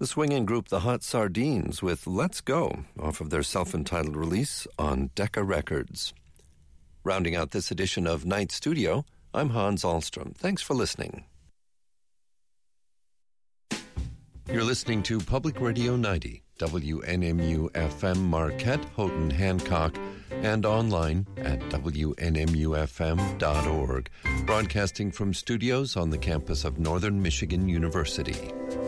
The swinging group The Hot Sardines with Let's Go off of their self-entitled release on Decca Records. Rounding out this edition of Night Studio, I'm Hans Ahlstrom. Thanks for listening. You're listening to Public Radio 90, WNMU-FM Marquette, Houghton, Hancock, and online at WNMUFM.org, broadcasting from studios on the campus of Northern Michigan University.